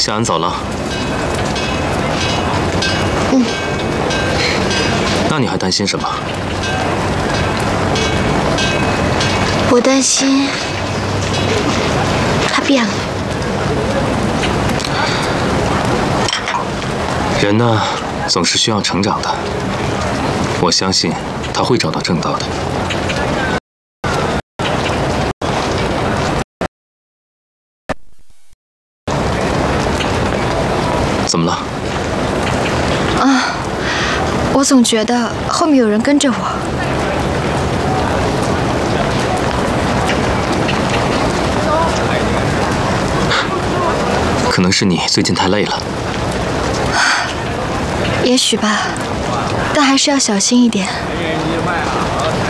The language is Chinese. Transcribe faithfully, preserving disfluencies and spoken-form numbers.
夏安走了。 嗯。 那你还担心什么？ 我担心他变了。 人呢，总是需要成长的。我相信他会找到正道的。 怎么了？ 啊，我总觉得后面有人跟着我。 可能是你最近太累了。 也许吧，但还是要小心一点。